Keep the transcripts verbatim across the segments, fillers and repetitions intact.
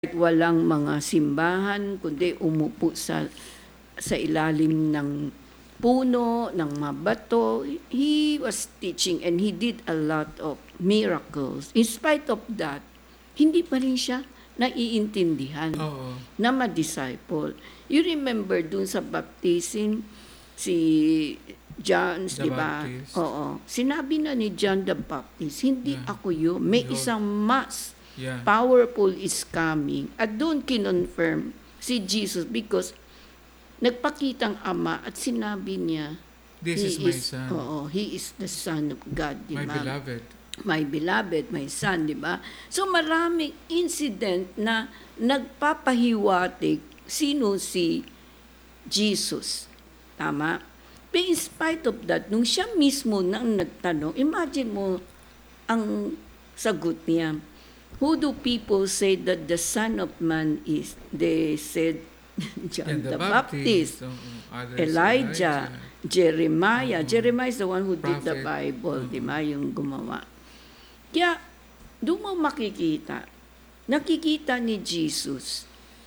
walang mga simbahan, kundi umupo sa sa ilalim ng puno, ng mga bato. He was teaching and he did a lot of miracles. In spite of that, hindi pa rin siya naiintindihan Oo. na ma-disciple. You remember dun sa baptism, si John, The di ba? Baptist. Oo. Sinabi na ni John the Baptist, hindi Yeah. ako yun. May Yun. isang mas Yeah. powerful is coming. At doon kinonfirm si Jesus because nagpakitang ama at sinabi niya, This he is my son, Oo, he is the Son of God, di my ba? beloved. My beloved, my son, di ba? So maraming incident na nagpapahiwatig sino si Jesus. Tama? But in spite of that, nung siya mismo nang nagtanong, imagine mo ang sagot niya. Who do people say that the Son of Man is? They said John And the, Baptist, oo. Others, Elijah, Jeremiah. Oo. Jeremiah is the one who did the Prophet. Bible, Oo. di ba? Yung gumawa. Kaya, doon mo makikita, nakikita ni Jesus,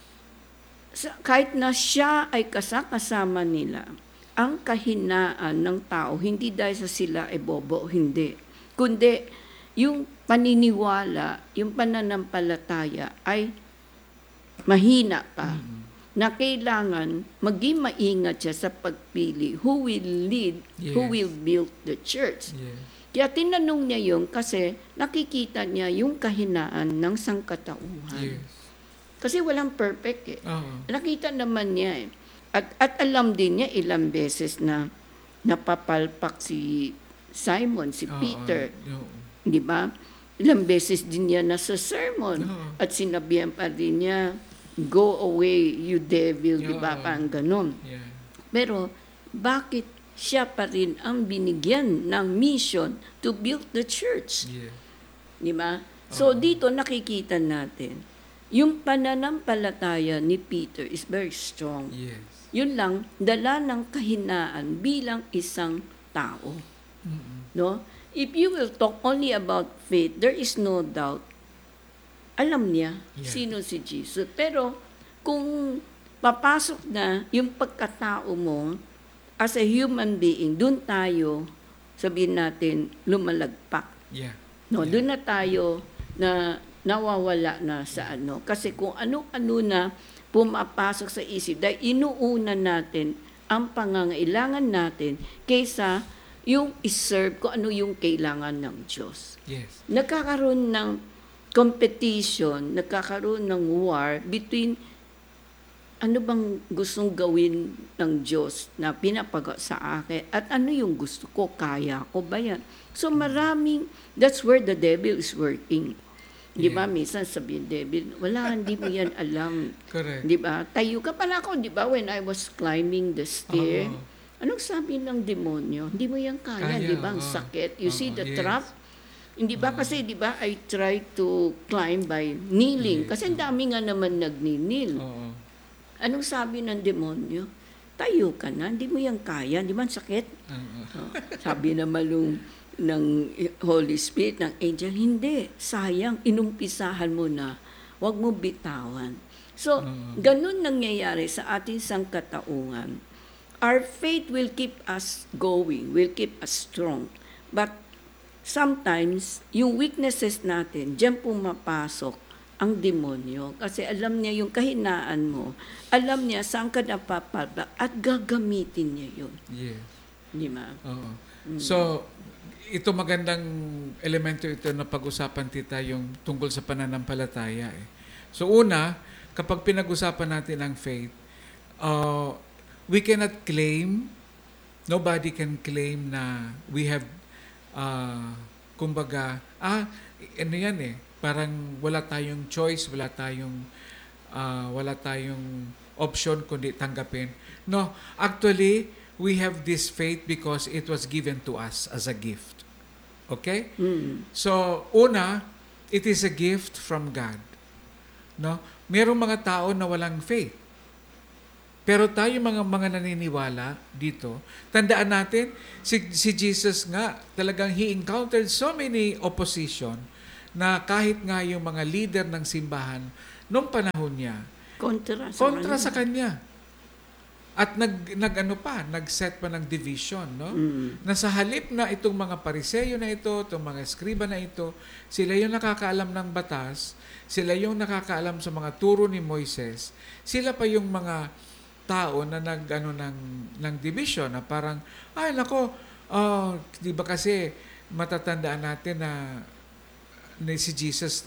sa, kahit na siya ay kasakasama nila, ang kahinaan ng tao, hindi dahil sa sila ay bobo, hindi. Kundi, yung paniniwala, yung pananampalataya ay mahina pa. Mm. Na kailangan maging maingat siya sa pagpili who will lead, who Yes. will build the church. Yeah. Kaya tinanong niya yun kasi nakikita niya yung kahinaan ng sangkatauhan. Yes. Kasi walang perfect eh. Oo. Nakita naman niya eh. At, at alam din niya ilang beses na napapalpak si Simon, si Oo. Peter. Oo. Di ba? Ilang beses din niya nasa sermon. Oo. At sinabihan pa rin niya, go away, you devil, di ba? Oo. Parang ganun. Yeah. Pero, bakit siya pa rin ang binigyan ng mission to build the church? Yeah. Di ba? So, Oo. dito nakikita natin, yung pananampalataya ni Peter is very strong. Yes. Yun lang, dala ng kahinaan bilang isang tao. Mm-mm. No? If you will talk only about faith, there is no doubt. Alam niya Yeah. sino si Jesus. Pero kung papasok na yung pagkatao mo as a human being, dun tayo, sabihin natin, lumalagpak. Yeah. No, Yeah. doon na tayo na nawawala na sa ano. Kasi kung ano-ano na pumapasok sa isip, dahil inuuna natin ang pangangailangan natin kaysa yung iserve kung ano yung kailangan ng Diyos. Yes. Nagkakaroon ng competition, nagkakaroon ng war between ano bang gustong gawin ng Diyos na pinapaga sa akin at ano yung gusto ko, kaya ko ba yan? So maraming, that's where the devil is working. Di ba? Yeah. Minsan sabihin, devil, wala, hindi mo yan alam. Correct. Di ba? Tayo ka pala ako, di ba? When I was climbing the stair, Oo. anong sabi ng demonyo? Hindi mo yan kaya, Kaya, di ba? Ang oo. sakit. You see Oo, the yes. trap? Hindi ba? Oo. Kasi, di ba, I try to climb by kneeling. Yes. Kasi ang dami nga naman nagninil. Oo. Anong sabi ng demonyo? Tayo ka na, hindi mo yan kaya. Di ba? Ang sakit? Oo. Oh, sabi naman nung ng Holy Spirit, ng angel, hindi, sayang, inumpisahan mo na, huwag mo bitawan. So, Oo. ganun nangyayari sa ating sangkatauhan. Our faith will keep us going, will keep us strong. But sometimes, yung weaknesses natin, diyan pumapasok ang demonyo. Kasi alam niya yung kahinaan mo, alam niya saan ka napapalpak at gagamitin niya yun. Yes. Di ba? Oo. Mm. So, ito magandang elemento ito na pag-usapan tita yung tungkol sa pananampalataya. Eh. So una, kapag pinag-usapan natin ang faith, uh, we cannot claim, nobody can claim na we have, uh, kumbaga, ah, ano yan eh, parang wala tayong choice, wala tayong, uh, wala tayong option kundi tanggapin. No, actually, we have this faith because it was given to us as a gift. Okay? Mm. So, una, it is a gift from God. No? Merong mga tao na walang faith. Pero tayo mga mga naniniwala dito, tandaan natin, si, si Jesus nga, talagang he encountered so many opposition na kahit nga yung mga leader ng simbahan nung panahon niya, Kontra sa kontra kanya. sa kanya. At nag, nag ano pa, nag-set pa ng division, no? Mm. Na sa halip na itong mga Pariseyo na ito, itong mga eskriba na ito, sila yung nakakaalam ng batas, sila yung nakakaalam sa mga turo ni Moises, sila pa yung mga tao na nag ano ng ng division na parang ay nako, oh, 'di ba kasi matatandaan natin na, na si Jesus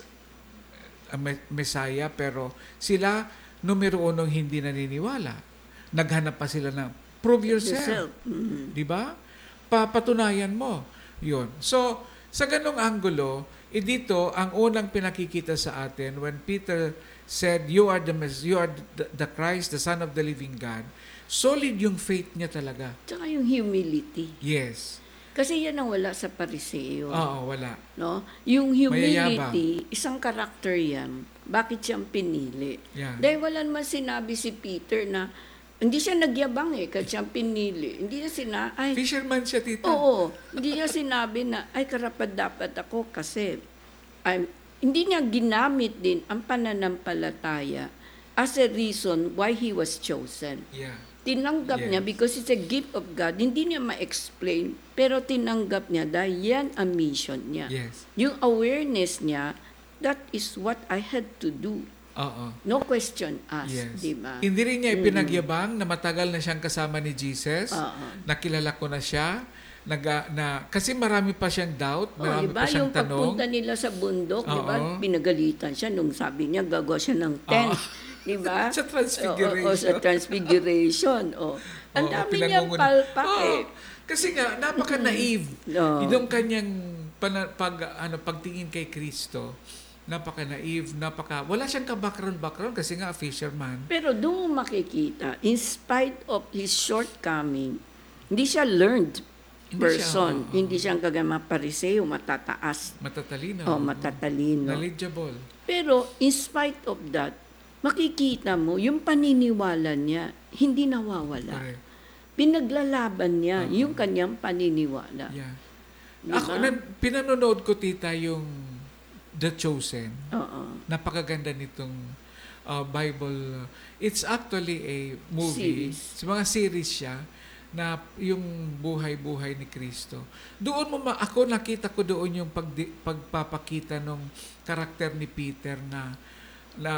uh, Messiah, pero sila numero unong hindi naniniwala. Naghanap pa sila ng prove yourself. Yourself. Mm. Di ba? Papatunayan mo. Yun. So, sa ganong anggulo, eh dito, ang unang pinakikita sa atin, when Peter said, you are the, you are the, the Christ, the Son of the living God, solid yung faith niya talaga. Tsaka yung humility. Yes. Kasi yan ang wala sa Pariseo. Oo, wala. No? Yung humility, Mayayabang. isang karakter yan. Bakit siyang pinili? Yan. Dahil wala naman sinabi si Peter na hindi siya nagyabang eh, kasi siyang pinili. Hindi niya sina, ay, Fisherman siya, tita. oo, hindi niya sinabi na, ay, karapat-dapat ako kasi, I'm, hindi niya ginamit din ang pananampalataya as a reason why he was chosen. Yeah. Tinanggap Yes. niya because it's a gift of God. Hindi niya ma-explain, pero tinanggap niya dahil yan ang mission niya. Yes. Yung awareness niya, that is what I had to do. Oo. No question asked, Yes. di ba? Hindi rin niya ipinagyabang na matagal na siyang kasama ni Jesus. Oo. Nakilala ko na siya. Nag, na, kasi marami pa siyang doubt, Oh, marami diba? pa siyang Yung tanong. pagpunta nila sa bundok, di ba? Oo. Pinagalitan siya nung sabi niya gagawa siya ng tent. Di ba? Sa Transfiguration. Oo, oo, sa Transfiguration. Oh. Ang Oo, dami niyang pinangunguna- palpak Oo. eh. Kasi nga, napaka-naive. Oo. Yung kanyang pana, pag, ano, pagtingin kay Kristo, napaka-naive, napaka... Wala siyang ka-background-background kasi nga fisherman. Pero doon mo makikita, in spite of his shortcoming, hindi siya learned Hindi person. siya, oo. Hindi siya ang kagama pariseo, matataas. Matatalino. O matatalino. Knowledgeable. Pero in spite of that, makikita mo, yung paniniwala niya, hindi nawawala. Correct. Pinaglalaban niya Oo. yung kanyang paniniwala. Yeah. Diba? Ako, na, pinanonood ko, tita, yung The Chosen. Oo. Napakaganda nitong uh, Bible. It's actually a movie. Series. Sa mga series siya na yung buhay-buhay ni Kristo. Doon mo ma- ako nakita ko doon yung pagdi- pagpapakita ng karakter ni Peter na na,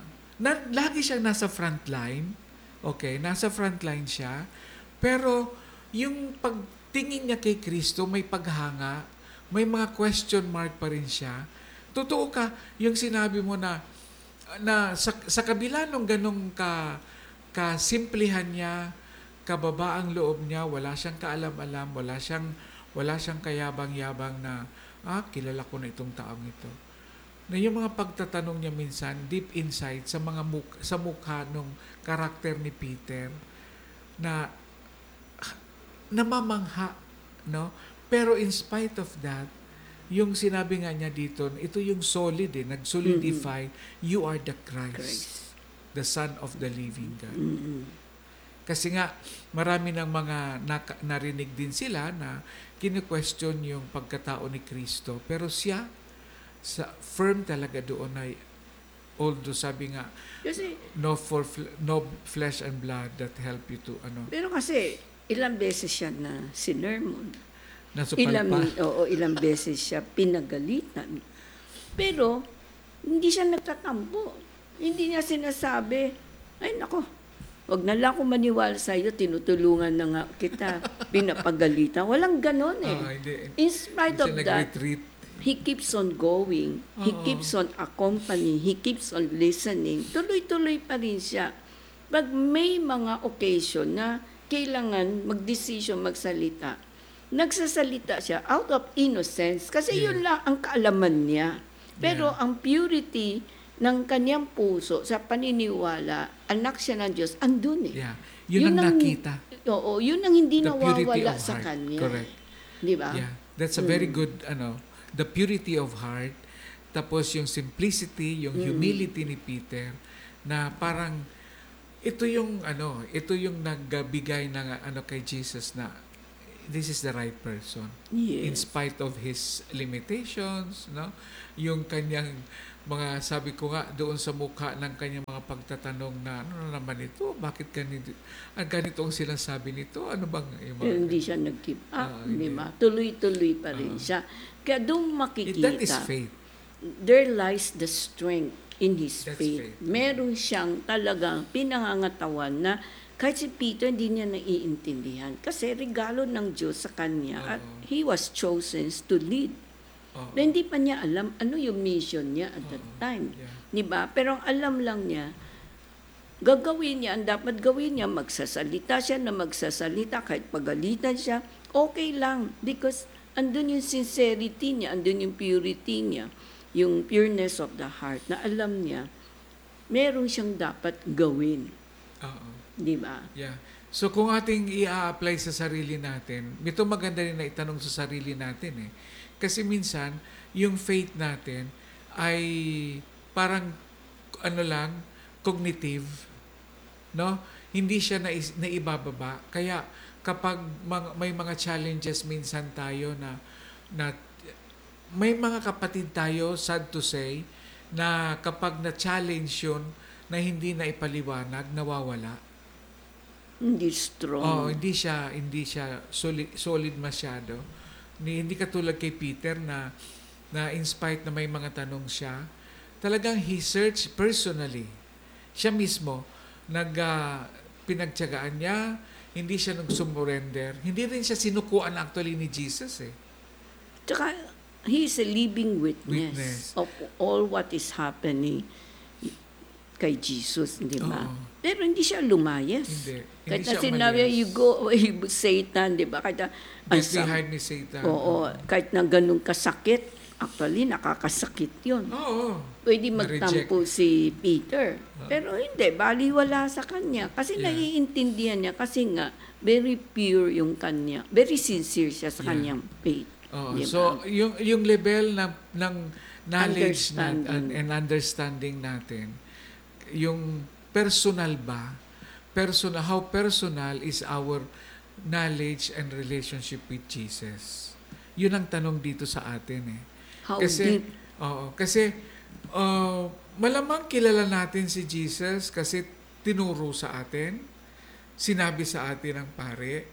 na lagi siyang nasa front line. Okay, nasa front line siya. Pero yung pagtingin niya kay Kristo, may paghanga, may mga question mark pa rin siya. Totoo ka, yung sinabi mo na na sa, sa kabila nung ganong ka kasimplihan niya, kababaang loob niya, wala siyang kaalam-alam, wala siyang wala siyang kayabang-yabang na ah, kilala ko na itong taong ito. Na yung mga pagtatanong niya minsan deep inside sa mga muk- sa mukha ng karakter ni Peter na namamangha, no? Pero in spite of that, yung sinabi nga niya dito, ito yung solid eh, nag-solidify, you are the Christ, Christ. the Son of the living God. Mm-mm. Kasi nga, marami ng mga naka- narinig din sila na kine-question yung pagkatao ni Kristo. Pero siya, sa firm talaga doon ay, although sabi nga, Kasi, no, for fl- no flesh and blood that help you to, ano, pero kasi, ilang beses siya na sinermon. nasupal Ilang, pa. oo, ilang beses siya pinagalitan. Pero, hindi siya nagtatampo. Hindi niya sinasabi, ay nako, wag na lang akong maniwala sa iyo, tinutulungan na nga kita, pinapagalitan. Walang ganon eh. Ah, hindi. In spite Hindi of siya that, nag-retreat. he keeps on going. He Oo. keeps on accompanying. He keeps on listening. Tuloy-tuloy pa rin siya. Pag may mga occasion na kailangan mag-decision, magsalita, nagsasalita siya out of innocence kasi Yeah. yun lang ang kaalaman niya. Pero Yeah. ang purity ng kanyang puso sa paniniwala, anak siya ng Diyos, andun eh. Yeah. Yun, ang nakita. Oo, yun ang hindi The purity nawawala of sa heart. kanya. Correct. Di ba? Yeah. That's a very good, ano, the purity of heart, tapos yung simplicity, yung humility ni Peter, na parang, ito yung, ano, ito yung nagbigay ng, ano, kay Jesus na, this is the right person. In Yes. spite of his limitations, no? Yung kanyang mga sabi ko nga doon sa mukha ng kanyang mga pagtatanong na ano na naman ito, bakit ganito, ah, ganito ang sinasabi nito, ano bang yung mga, Pero hindi siya nag-give up, Ah, di hindi. ba? Tuloy-tuloy pa rin Ah. siya. Kaya doon It- makikita, that is faith. there lies the strength in his That's faith. faith. Meron siyang talagang pinangangatawan na kahit si Peter hindi niya naiintindihan. Kasi regalo ng Diyos sa kanya at Oo. he was chosen to lead. Oo. Na hindi pa niya alam ano yung mission niya at that Oo. time. Yeah. Di ba? Pero ang alam lang niya, gagawin niya, ang dapat gawin niya, magsasalita siya na magsasalita, kahit pagalitan siya, okay lang. Because andun yung sincerity niya, andun yung purity niya, yung pureness of the heart, na alam niya, meron siyang dapat gawin. Oo. Di ba? Yeah. So kung ating i-apply sa sarili natin, ito maganda rin na itanong sa sarili natin eh. Kasi minsan, yung faith natin ay parang ano lang, cognitive, no? Hindi siya na, naibababa. Kaya kapag mga, may mga challenges minsan tayo na, na may mga kapatid tayo, sad to say, na kapag na-challenge yun, na hindi na ipaliwanag, nawawala. Hindi strong. Oh, hindi siya hindi siya solid, solid masyado. Ni hindi katulad kay Peter na na in spite na may mga tanong siya, talagang he searched personally. Siya mismo nag uh, pinagtiyagaan niya, hindi siya nag-surrender. Hindi rin siya sinukuan actually ni Jesus eh. Tsaka, he is a living witness, Witness. of all what is happening kay Jesus, di ba? Oo. Pero hindi siya lumayas. Hindi. Kahit Hindi na siya sinabi, umalis. you go away, Satan, di ba? Kahit na, ang Get sam- behind ni Satan. Oo, kahit na ganun kasakit, actually, nakakasakit yun. Oo. Pwede Na-reject. magtampo si Peter. Pero hindi, baliwala sa kanya. Kasi Yeah. naiintindihan niya, kasi nga, very pure yung kanya. Very sincere siya sa Yeah. kanyang faith. Oo. Di ba? So yung yung level ng ng knowledge na, Understanding. and, and understanding natin, yung personal ba? Personal, how personal is our knowledge and relationship with Jesus? Yun ang tanong dito sa atin eh. How Kasi, deep? oo, kasi uh, malamang kilala natin si Jesus kasi tinuro sa atin, sinabi sa atin ng pare,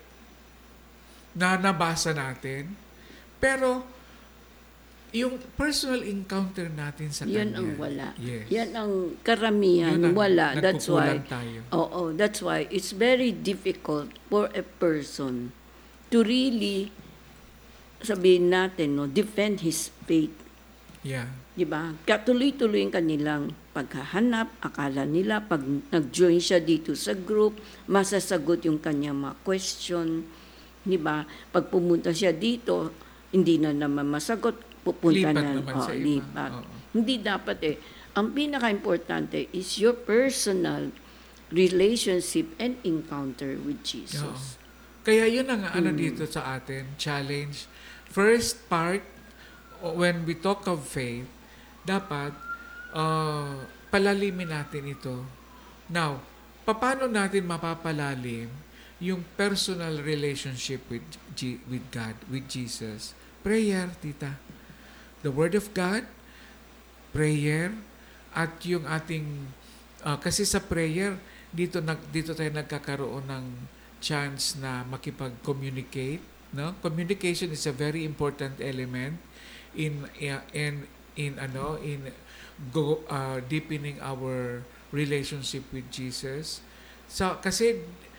na nabasa natin, pero yung personal encounter natin sa Yan Kanya. ang wala. Yes. Yan ang karamihan, Yun ang wala. That's why, nagkukulang tayo. oo, that's why it's very difficult for a person to really, sabihin natin, no, defend his faith. Yeah. Di ba? Katuloy-tuloy yung kanilang paghahanap, akala nila pag nag-join siya dito sa group, masasagot yung kanyang mga question. Di ba? Pag pumunta siya dito, hindi na naman masagot, pupunta Lipat na. naman Oh, sa iba. lipat. Oo. Hindi dapat eh. Ang pinaka-importante is your personal relationship and encounter with Jesus. Oo. Kaya yun ang ano Hmm. dito sa atin, challenge. First part, o- when we talk of faith, dapat uh, palalimin natin ito. Now, paano natin mapapalalim yung personal relationship with G- with God, with Jesus? Prayer, tita. The Word of God, prayer, at yung ating, uh, kasi sa prayer, dito, nag, dito tayo nagkakaroon ng chance na makipag-communicate. No? Communication is a very important element in in in ano in go uh, deepening our relationship with Jesus. So kasi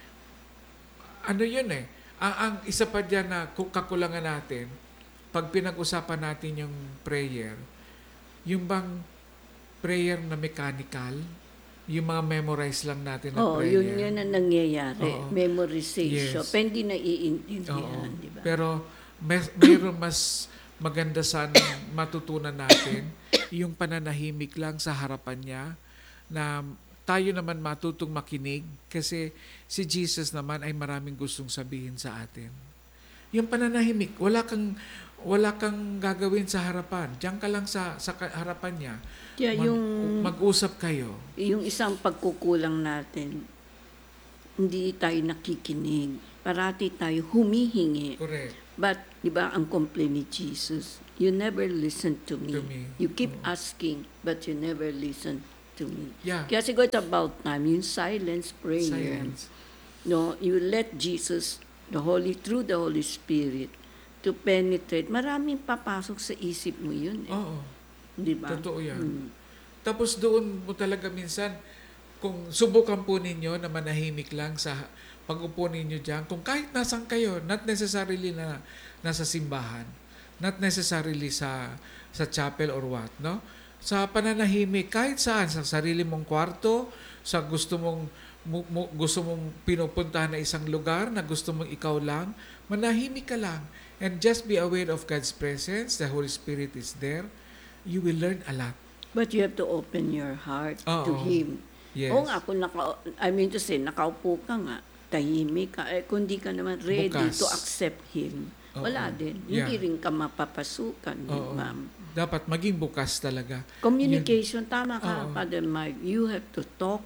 ano yun eh. Ang, ang isa pa diyan na ku- kakulangan natin pag pinag-usapan natin yung prayer, yung bang prayer na mechanical, yung mga memorize lang natin na Oo, prayer. yun yun ang nangyayari. Oo. Memorization. Yes. Pero hindi naiintindihan, Oo. di ba? Pero may, mayroon mas maganda sana matutunan natin yung pananahimik lang sa harapan niya na tayo naman matutong makinig kasi si Jesus naman ay maraming gustong sabihin sa atin. Yung pananahimik, wala kang wala kang gagawin sa harapan. Diyan ka lang sa sa ka- harapan niya. Kaya Mag- yung, mag-usap kayo. yung isang pagkukulang natin, hindi tayo nakikinig. Parati tayo humihingi. Correct. But, di ba, ang complaint ni Jesus, you never listen to me. To me. You keep Oo. asking, but you never listen to me. Yeah. Kaya siguro it's about time, yung silence prayer. Silence. No, you let Jesus, the Holy, through the Holy Spirit, to penetrate. Maraming papasok sa isip mo yun. Eh. Oo. Di ba? Totoo yan. Mm. Tapos doon mo talaga minsan, kung subukan po ninyo na manahimik lang sa pag-upo ninyo dyan, kung kahit nasan kayo, not necessarily na nasa simbahan, not necessarily sa sa chapel or what, no? Sa pananahimik, kahit saan, sa sarili mong kwarto, sa gusto mong mu- mu- gusto mong pinupuntahan na isang lugar na gusto mong ikaw lang, manahimik ka lang. And just be aware of God's presence, the Holy Spirit is there. You will learn a lot. But you have to open your heart to Oo. Him. Yes. Oo nga, kung naka, I mean to say, nakaupo ka nga, tahimik ka, eh, kung di ka naman ready Bukas. to accept Him, Oo. wala din. Yeah. Hindi rin ka mapapasukan, di Oo. ba? Dapat maging bukas talaga. Communication, tama ka, Oo. Father Mike. You have to talk.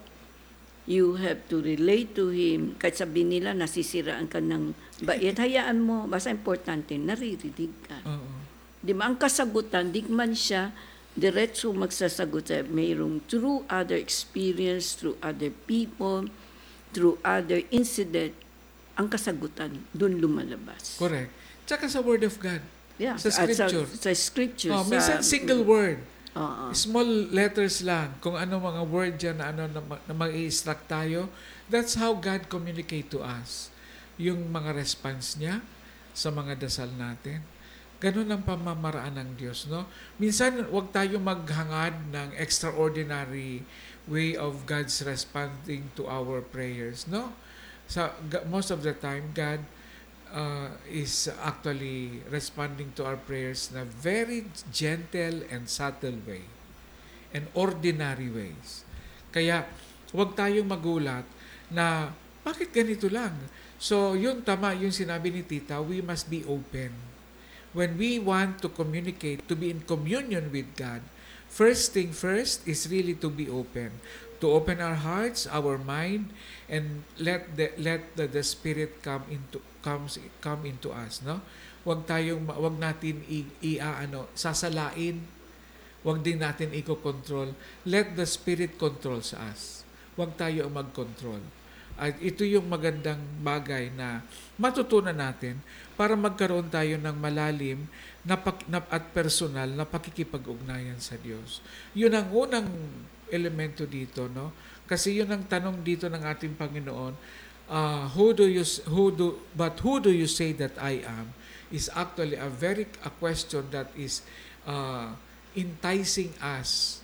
You have to relate to Him. Kahit sabihin nila, nasisiraan ka ng bait, hayaan mo. Basta importante, naririnig ka. Oo. Di ba? Ang kasagutan, di man siya diretso magsasagot sa mayroong through other experience, through other people, through other incident, ang kasagutan, doon lumalabas. Correct. Tsaka sa Word of God. Yeah. Sa at scripture. Sa, sa scripture. Oh, sa, minsan single word. Oo. Small letters lang. Kung ano mga word dyan na, ano, na, ma- na mag-i-extract tayo. That's how God communicate to us. Yung mga response niya sa mga dasal natin. Ganun ang pamamaraan ng Diyos, no? Minsan, wag tayo maghangad ng extraordinary way of God's responding to our prayers, no? So, ga- most of the time, God uh, is actually responding to our prayers na very gentle and subtle way and ordinary ways. Kaya, wag tayong magulat na bakit ganito lang? So, yun tama yung sinabi ni Tita, we must be open. When we want to communicate, to be in communion with God, first thing first is really to be open. To open our hearts, our mind, and let the let the, the Spirit come into comes come into us, no? Wag tayong wag natin i, i ah, ano, sasalain. Wag din natin i-control. Let the Spirit control sa us. Wag tayo ang mag-control. At ito yung magandang bagay na matutunan natin para magkaroon tayo ng malalim na, pak- na at personal na pakikipag-ugnayan sa Diyos. Yun ang unang elemento dito, no? Kasi yun ang tanong dito ng ating Panginoon, uh, who do you who do but who do you say that I am? Is actually a very a question that is uh, enticing us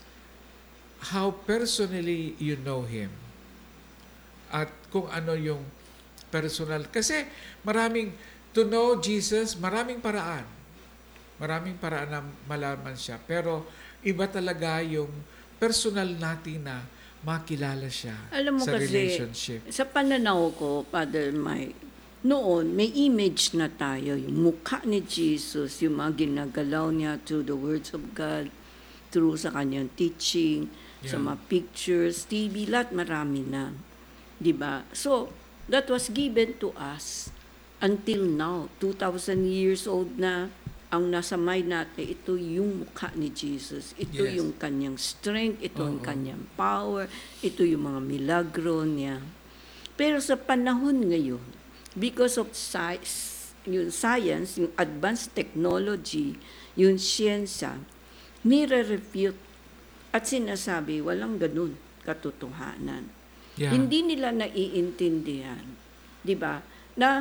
how personally you know Him. At kung ano yung personal. Kasi maraming, to know Jesus, maraming paraan. Maraming paraan na malaman siya. Pero iba talaga yung personal natin na makilala siya Alam mo sa kasi, relationship. sa pananaw ko, Father Mike, noon, may image na tayo, yung mukha ni Jesus, yung mga ginagalaw niya through the words of God, through sa kanyang teaching, sa Yeah. mga pictures, T V, lahat marami na. Diba? So, that was given to us until now. two thousand years old na ang nasa mind natin, ito yung mukha ni Jesus. Ito Yes. yung kanyang strength, ito yung Oo. kanyang power, ito yung mga milagro niya. Pero sa panahon ngayon, because of science, yung science, yung advanced technology, yung siyensya, nire-refute at sinasabi, walang ganun katotohanan. Yeah. Hindi nila naiintindihan, 'di ba? Na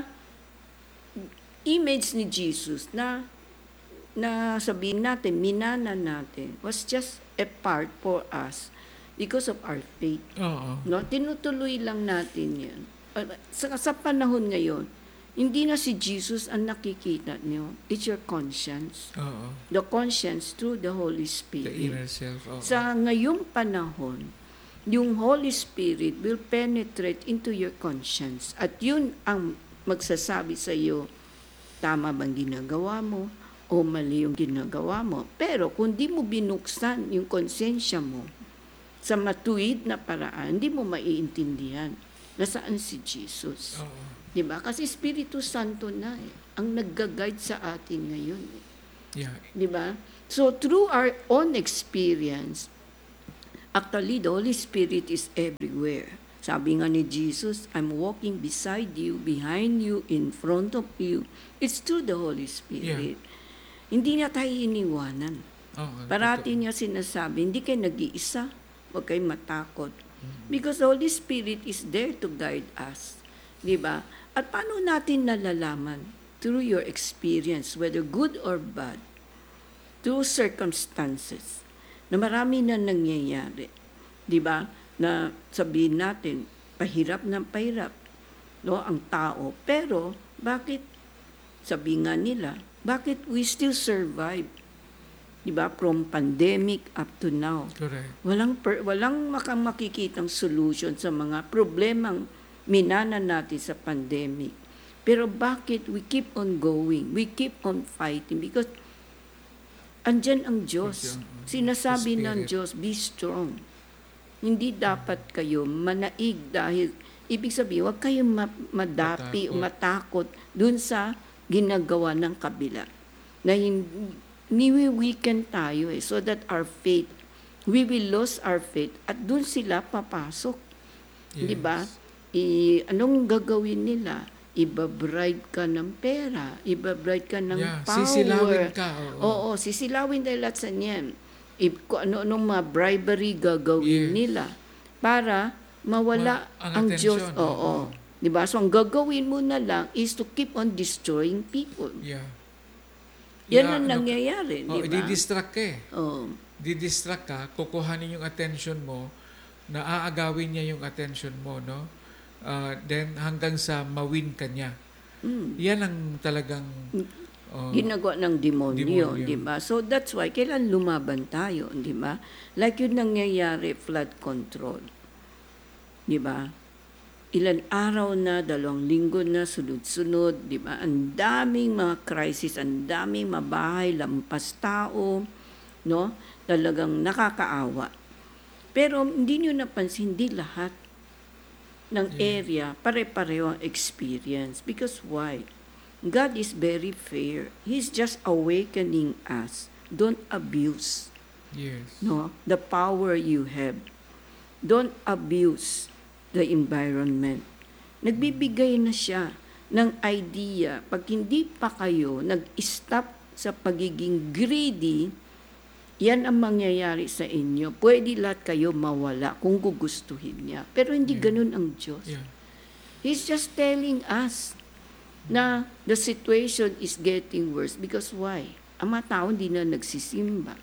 image ni Jesus na na sabihin natin, minana natin, was just a part for us because of our faith. Oo. No? Tinutuloy lang natin yan. Uh, Sa, sa panahon ngayon, hindi na si Jesus ang nakikita niyo. It's your conscience. Oo. The conscience through the Holy The Spirit. inner self. Oo. Sa ngayong panahon, yung Holy Spirit will penetrate into your conscience. At yun ang magsasabi sa iyo, tama bang ginagawa mo o mali yung ginagawa mo. Pero kung di mo binuksan yung konsensya mo sa matuwid na paraan, hindi mo maiintindihan. nasaan si Jesus? Oo. Di ba? Kasi Espiritu Santo na eh, ang nagga-guide sa atin ngayon. Eh. Yeah. Di ba? So, through our own experience, actually, the Holy Spirit is everywhere. Sabi nga ni Jesus, I'm walking beside you, behind you, in front of you. It's through the Holy Spirit. Hindi na tayo iniwanan. Oo, Parati totoo. niya sinasabi, hindi kayo nag-iisa, huwag kayong matakot. Because the Holy Spirit is there to guide us. Di ba? At paano natin nalalaman? Through your experience, whether good or bad, through circumstances, na marami na nangyayari. Di ba? Na sabihin natin, pahirap ng pahirap, no, ang tao. Pero, bakit, sabi nga nila, bakit we still survive? Di ba? From pandemic up to now. Correct. Walang, per, walang makang makikitang solution sa mga problemang minana natin sa pandemic. Pero bakit we keep on going? We keep on fighting because andyan ang Diyos. Andyan, mm, Sinasabi the ng Spirit. Diyos, be strong. Hindi dapat kayo manaig dahil, ibig sabihin, huwag kayong ma- madapi o matakot dun sa ginagawa ng kabila. Na hindi, niwi-weaken tayo eh, so that our faith, we will lose our faith at dun sila papasok. Yes. Di ba? I, anong gagawin nila? Ibabribe ka ng pera, ibabribe ka ng Yeah, power. sisilawin ka, oo. Oo, sisilawin dahil at sa niyan. I, kung ano-anong mga bribery gagawin Yes. nila para mawala Ma- ang ang Diyos. atensyon, Oo. oo. Di ba? So, ang gagawin mo na lang is to keep on destroying people. Yeah. Yan Yeah, ang ano, nangyayari, Oh, di ba? i-distract ka eh. Oo. Di-distract ka, kukuhanin yung attention mo, na aagawin niya yung attention mo, no? Uh, then hanggang sa mawin ka niya. Mm. Yan ang talagang uh, Ginagawa ng demonyo, demonyo. di ba? So that's why kailan lumaban tayo, di ba? Like yun nangyayari, flood control. Di ba? Ilan araw na, dalawang linggo na, sunod-sunod, di ba? Ang daming mga crisis, ang daming mabahay, lampas tao, no? Talagang nakakaawa. Pero hindi nyo napansin, hindi lahat ng area pare-pareho ang experience. Because why? God is very fair. He's just awakening us. Don't abuse, yes. no, the power you have. Don't abuse the environment. Nagbibigay na siya ng idea. Pag hindi pa kayo nag-stop sa pagiging greedy, yan ang mangyayari sa inyo. Pwede lahat kayo mawala kung gugustuhin niya. Pero hindi Yeah. ganun ang Diyos. Yeah. He's just telling us na the situation is getting worse. Because why? Ang mga tao hindi na nagsisimba.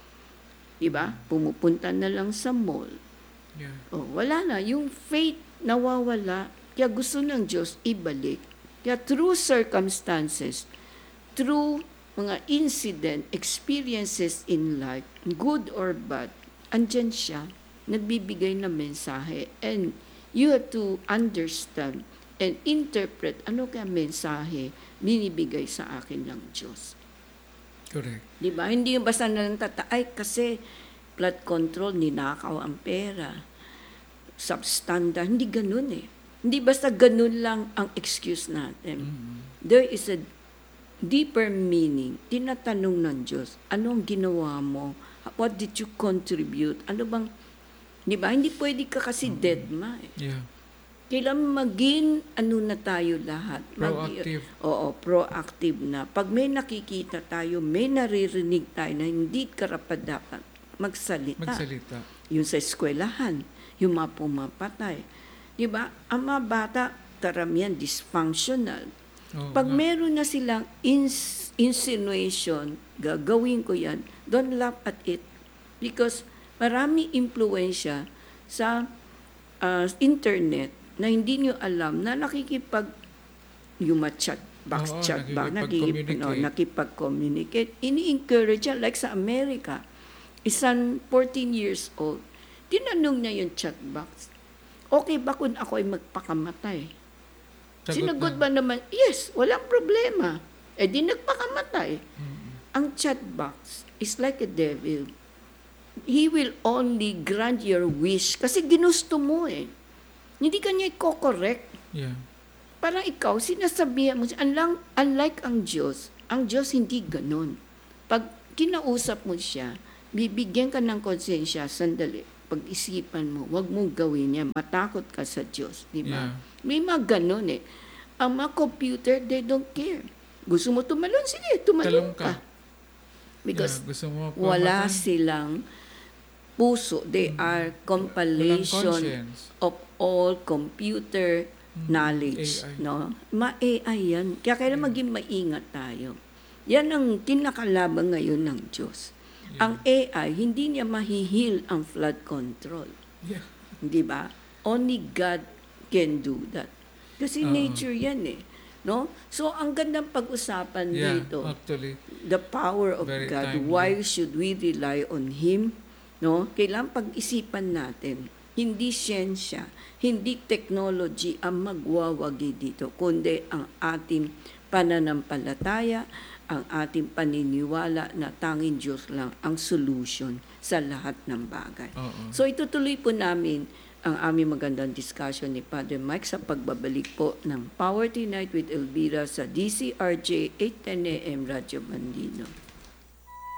Diba? Pumupunta na lang sa mall. Yeah. Oh, wala na. Yung faith nawawala. Kaya gusto ng Diyos ibalik. Kaya through circumstances, through mga incident, experiences in life, good or bad, andyan siya, nagbibigay ng mensahe. And you have to understand and interpret ano kaya mensahe binibigay sa akin ng Diyos. Correct. Di ba? Hindi yung basta na lang tata, ay kasi flood control, ninakaw ang pera, substandard, hindi ganun eh. Hindi basta ganun lang ang excuse natin. Mm-hmm. There is a deeper meaning. Tinatanong ng Diyos, anong ginawa mo? What did you contribute? Ano bang, di ba? Hindi pwede ka kasi mm-hmm. dead ma eh. Yeah. Kailangan maging ano na tayo lahat. Mag- Proactive. Oo, proactive na. Pag may nakikita tayo, may naririnig tayo na hindi karapat-dapat magsalita. Magsalita. Yung sa eskwelahan, yung mga pumapatay. Di ba? Ang mga bata, karamihan dysfunctional. Oh, Pag nga. meron na silang ins- insinuation, gagawin ko yan, don't laugh at it. Because marami impluensya sa uh, internet na hindi nyo alam na nakikipag yung chat box, Oo, chat box, nakikipag, no, nakikipag-communicate. nakipag-communicate. Ini-encourage yan, like sa Amerika. Isang fourteen years old, tinanong niya yung chat box, okay ba kung ako ay magpakamatay? Sagot Sinagot na. ba naman, yes, walang problema. Eh di nagpakamatay. Mm-hmm. Ang chat box is like a devil. He will only grant your wish kasi ginusto mo eh. Hindi ka niya i-correct. Yeah. Parang ikaw, sinasabihan mo, siya, unlike, unlike ang Diyos, ang Diyos hindi ganun. Pag kinausap mo siya, bibigyan ka ng konsensya, sandali, pag-isipan mo, wag mong gawin yan, matakot ka sa Diyos, di ba? Yeah. May mga ganun eh. Ang mga computer, they don't care. Gusto mo tumalon? Sige, tumalon Talong ka. ka. Because yeah. Gusto mo wala pumatay? silang puso. They are Walang compilation conscience. of all computer knowledge. A I. No? Ma-A I yan. Kaya kailangan maging maingat tayo. Yan ang kinakalaban ngayon ng Diyos. Yeah. Ang A I, hindi niya mahihil ang flood control. Yeah. Di ba? Only God can do that. Kasi Oo. nature yan eh. No? So, ang gandang pag-usapan Yeah, dito, actually. the power of Very God. timely. Why should we rely on Him? No? Kailangan pag-isipan natin, hindi siyensya, hindi technology ang magwawagi dito, kundi ang ating pananampalataya, ang ating paniniwala na tanging Diyos lang ang solution sa lahat ng bagay. Oo. So itutuloy po namin ang aming magandang discussion ni Father Mike sa pagbabalik po ng Power Tonight with Elvira sa D C R J eight ten A M Radyo Bandino.